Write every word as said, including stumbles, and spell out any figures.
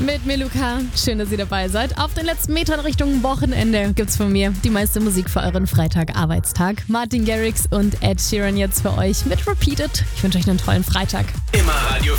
mit Meluka. Schön, dass ihr dabei seid. Auf den letzten Metern Richtung Wochenende gibt's von mir die meiste Musik für euren Freitag-Arbeitstag. Martin Garrix und Ed Sheeran jetzt für euch mit Repeated. Ich wünsche euch einen tollen Freitag. Immer Radio